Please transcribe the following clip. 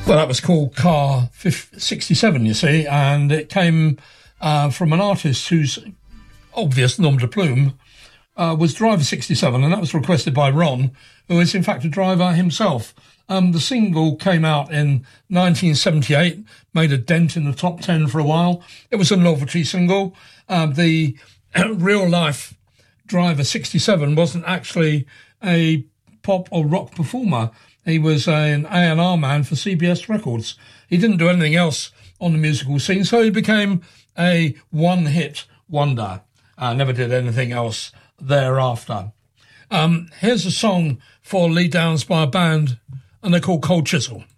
Well, that was called Car 67, you see, and it came from an artist whose obvious nom de plume was Driver 67, and that was requested by Ron, who is in fact a driver himself. The single came out in 1978, made a dent in the top 10 for a while. It was a novelty single. The real-life Driver 67 wasn't actually a pop or rock performer. He was an A&R man for CBS Records. He didn't do anything else on the musical scene, so he became a one-hit wonder. Never did anything else thereafter. Here's a song for Lee Downs by a band, and they're called Cold Chisel.